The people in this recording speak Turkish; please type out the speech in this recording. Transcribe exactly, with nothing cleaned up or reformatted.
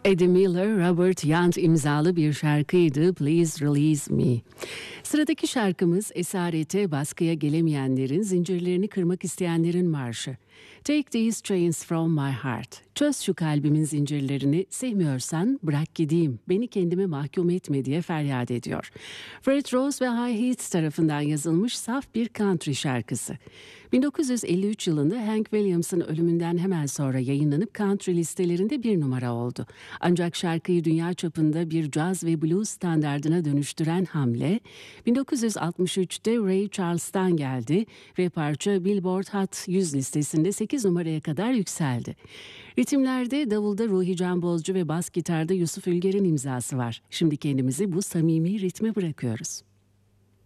Eddie Miller, Robert Yount imzalı bir şarkıydı Please Release Me. Sıradaki şarkımız esarete, baskıya gelemeyenlerin, zincirlerini kırmak isteyenlerin marşı. Take these chains from my heart. Çöz şu kalbimin zincirlerini, sevmiyorsan bırak gideyim, beni kendime mahkum etme diye feryat ediyor. Fred Rose ve High Heat tarafından yazılmış saf bir country şarkısı. bin dokuz yüz elli üç yılında Hank Williams'ın ölümünden hemen sonra yayınlanıp country listelerinde bir numara oldu. Ancak şarkıyı dünya çapında bir caz ve blues standardına dönüştüren hamle bin dokuz yüz altmış üçte Ray Charles'tan geldi ve parça Billboard Hot yüz listesinde sekiz numaraya kadar yükseldi. Ritimlerde davulda Ruhi Canbozcu ve bas gitarda Yusuf Ülger'in imzası var. Şimdi kendimizi bu samimi ritme bırakıyoruz.